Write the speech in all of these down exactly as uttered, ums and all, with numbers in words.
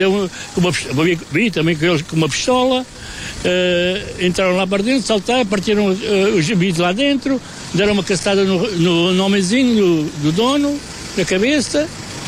Eu, com uma, vi, vi também com eles com uma pistola, uh, entraram lá para dentro, saltaram, partiram uh, os vidros lá dentro, deram uma castada no, no, no homenzinho do, do dono, na cabeça,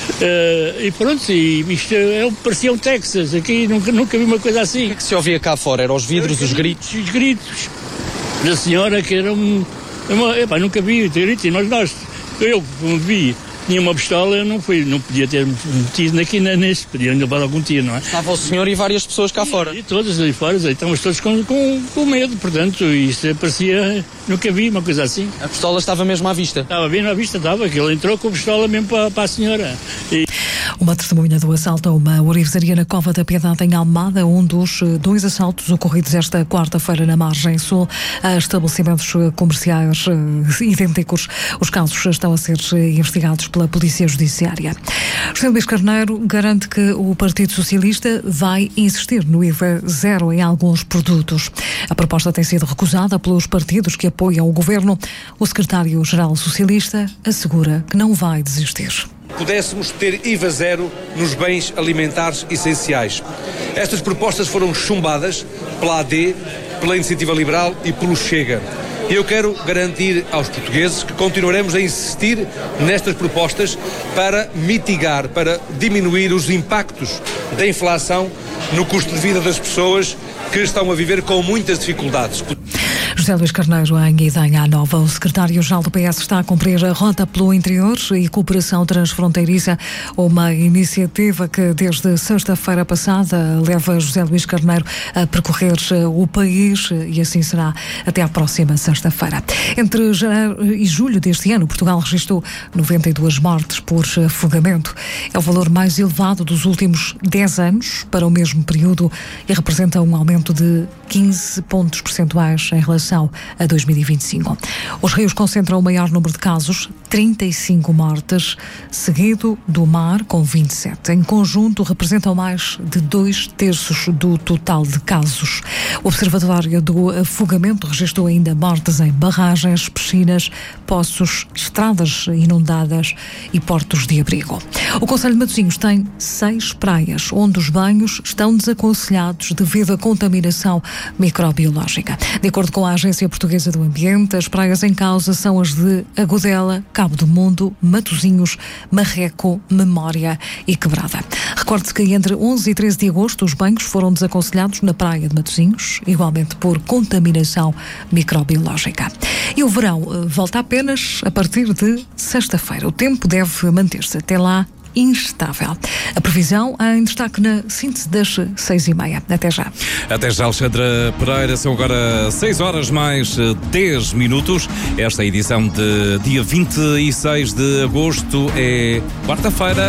uh, e pronto, e isto é, parecia um Texas, aqui nunca, nunca vi uma coisa assim. O que é que se ouvia cá fora? Eram os vidros, os, os gritos? Os gritos da senhora, que era um... Uma, epá, nunca vi gritos, e nós, nós, eu como vi, tinha uma pistola, eu não fui, não podia ter metido aqui nesse, podia levar algum tiro, não é? Estava o senhor e várias pessoas cá e, fora. E todas ali fora, estávamos todos com, com, com medo, portanto, isso parecia, nunca vi uma coisa assim. A pistola estava mesmo à vista? Estava bem à vista, estava, que ele entrou com a pistola mesmo para, para a senhora. E... Uma testemunha do assalto a uma orivesaria na Cova da Piedade em Almada, um dos dois assaltos ocorridos esta quarta-feira na margem sul a estabelecimentos comerciais idênticos. Os casos estão a ser investigados pela Polícia Judiciária. José Luís Carneiro garante que o Partido Socialista vai insistir no I V A zero em alguns produtos. A proposta tem sido recusada pelos partidos que apoiam o governo. O secretário-geral socialista assegura que não vai desistir. Pudéssemos ter I V A zero nos bens alimentares essenciais. Estas propostas foram chumbadas pela A D, pela Iniciativa Liberal e pelo Chega. E eu quero garantir aos portugueses que continuaremos a insistir nestas propostas para mitigar, para diminuir os impactos da inflação no custo de vida das pessoas que estão a viver com muitas dificuldades. José Luís Carneiro, em Guidanha Nova. O secretário-geral do P S está a cumprir a Rota pelo Interior e Cooperação Transfronteiriça, uma iniciativa que desde sexta-feira passada leva José Luís Carneiro a percorrer o país e assim será até à próxima sexta-feira. Entre janeiro e julho deste ano, Portugal registrou noventa e duas mortes por afogamento. É o valor mais elevado dos últimos dez anos para o mesmo período e representa um aumento de quinze pontos percentuais em relação a dois mil e vinte e cinco. Os rios concentram o maior número de casos, trinta e cinco mortes, seguido do mar, com vinte e sete. Em conjunto, representam mais de dois terços do total de casos. O Observatório do Afogamento registrou ainda mortes em barragens, piscinas, poços, estradas inundadas e portos de abrigo. O Concelho de Matosinhos tem seis praias, onde os banhos estão desaconselhados devido à contaminação microbiológica. De acordo com a Agência Portuguesa do Ambiente, as praias em causa são as de Agudela, Cabo do Mundo, Matosinhos, Marreco, Memória e Quebrada. Recorde-se que entre onze e treze de agosto os banhos foram desaconselhados na praia de Matosinhos, igualmente por contaminação microbiológica. E o verão volta apenas a partir de sexta-feira. O tempo deve manter-se até lá instável. A previsão em destaque na síntese das seis e meia. Até já. Até já, Alexandra Pereira. São agora seis horas mais dez minutos. Esta edição de dia vinte e seis de agosto é quarta-feira.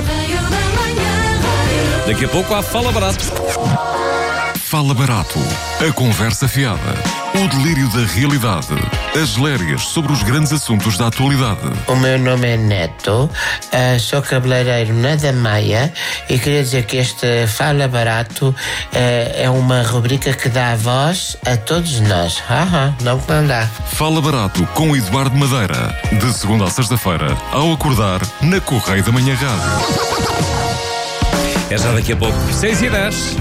Daqui a pouco há Fala Barato. Fala Barato. A conversa fiada. O delírio da realidade. As lérias sobre os grandes assuntos da atualidade. O meu nome é Neto, uh, sou cabeleireiro na Damaia e queria dizer que este Fala Barato uh, é uma rubrica que dá voz a todos nós. Ah, não que não dá. Fala Barato com Eduardo Madeira. De segunda a sexta-feira, ao acordar, na Correio da Manhã Rádio. É já daqui a pouco. seis e dez.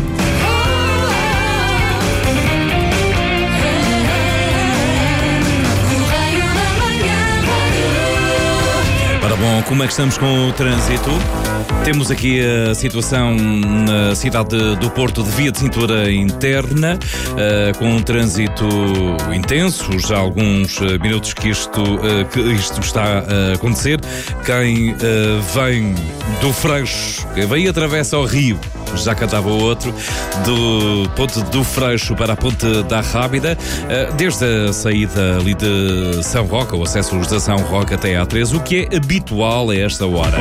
Ora bom, como é que estamos com o trânsito? Temos aqui a situação na cidade do Porto de via de cintura interna, uh, com um trânsito intenso, já há alguns uh, minutos que isto, uh, que isto está a acontecer. Quem uh, vem do Freixo, quem vem e atravessa o rio, já cantava o outro, do ponto do Freixo para a ponte da Rábida, uh, desde a saída ali de São Roque, o acesso da São Roque até à A três, o que é habitual a esta hora.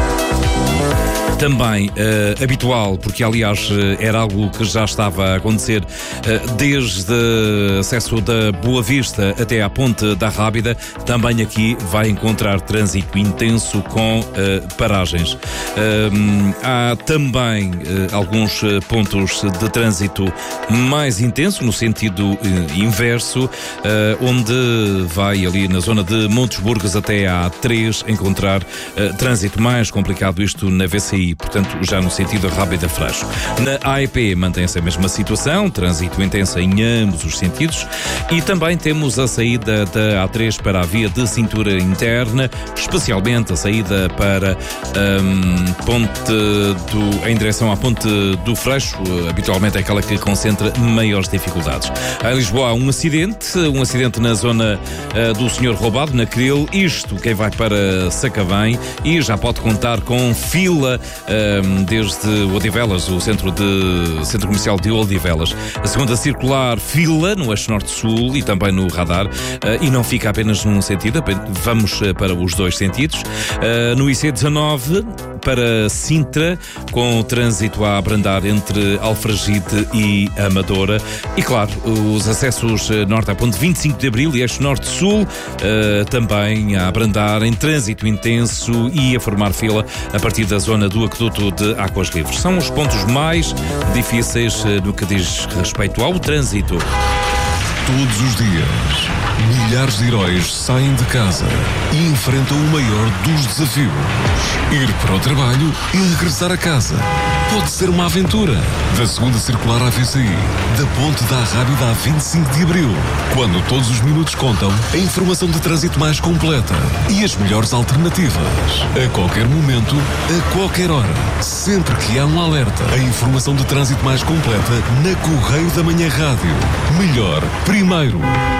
Também uh, habitual, porque aliás era algo que já estava a acontecer uh, desde o acesso da Boa Vista até à ponte da Rábida. Também aqui vai encontrar trânsito intenso com uh, paragens. Uh, há também uh, alguns pontos de trânsito mais intenso, no sentido uh, inverso, uh, onde vai ali na zona de Montes Burgos até à A três encontrar uh, trânsito mais complicado, isto na V C I aí, portanto, já no sentido Rábida-Freixo. Na A E P mantém-se a mesma situação, trânsito intenso em ambos os sentidos, e também temos a saída da A três para a via de cintura interna, especialmente a saída para um, ponte do, em direção à Ponte do Freixo, habitualmente é aquela que concentra maiores dificuldades. Em Lisboa há um acidente, um acidente na zona uh, do Senhor Roubado, na Cril, isto quem vai para Sacavém, e já pode contar com fila um, desde Odivelas, o centro, de, centro comercial de Odivelas. A segunda circular, fila no eixo norte-sul e também no radar, uh, e não fica apenas num sentido, vamos uh, para os dois sentidos. Uh, no I C dezanove, para Sintra, com o trânsito a abrandar entre Alfragide e Amadora. E claro, os acessos norte à Ponte vinte e cinco de Abril e eixo norte-sul uh, também a abrandar em trânsito intenso e a formar fila a partir da zona do aqueduto de Águas Livres. São os pontos mais difíceis uh, no que diz respeito ao trânsito. Todos os dias, milhares de heróis saem de casa e enfrentam o maior dos desafios. Ir para o trabalho e regressar a casa. Pode ser uma aventura. Da segunda circular à V C I, da ponte da Rábida a vinte e cinco de Abril. Quando todos os minutos contam, a informação de trânsito mais completa e as melhores alternativas. A qualquer momento, a qualquer hora. Sempre que há um alerta, a informação de trânsito mais completa na Correio da Manhã Rádio. Melhor primeiro.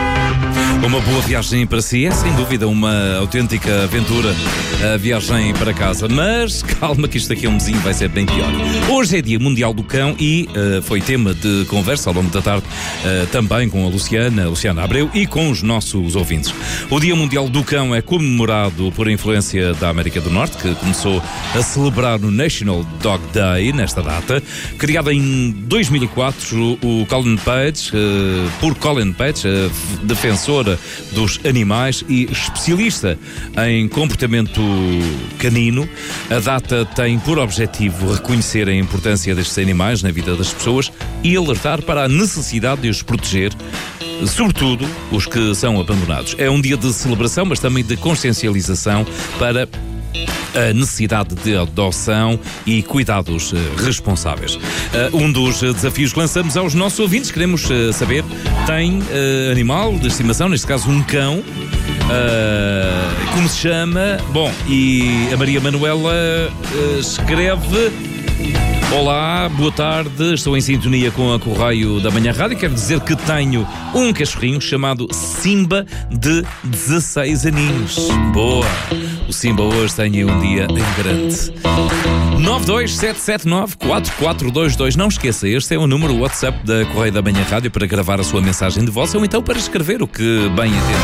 Uma boa viagem para si é sem dúvida uma autêntica aventura, a viagem para casa, mas calma que isto daqui a um mesinho vai ser bem pior. Hoje é Dia Mundial do Cão e uh, foi tema de conversa ao longo da tarde uh, também com a Luciana, a Luciana Abreu e com os nossos ouvintes. O Dia Mundial do Cão é comemorado por influência da América do Norte, que começou a celebrar o National Dog Day nesta data. Criado em dois mil e quatro, o Colin Page, uh, por Colin Page, uh, defensora dos animais e especialista em comportamento canino. A data tem por objetivo reconhecer a importância destes animais na vida das pessoas e alertar para a necessidade de os proteger, sobretudo os que são abandonados. É um dia de celebração, mas também de consciencialização para a necessidade de adoção e cuidados uh, responsáveis. Uh, um dos uh, desafios que lançamos aos nossos ouvintes, queremos uh, saber, tem uh, animal de estimação, neste caso um cão, uh, como se chama? Bom, e a Maria Manuela uh, escreve: olá, boa tarde, estou em sintonia com a Correio da Manhã Rádio. Quero dizer que tenho um cachorrinho chamado Simba, de dezasseis aninhos. Boa! O Simba hoje tem um dia em grande. nove dois sete sete nove quatro quatro dois dois. Não esqueça, este é o número WhatsApp da Correio da Manhã Rádio para gravar a sua mensagem de voz ou então para escrever o que bem entender.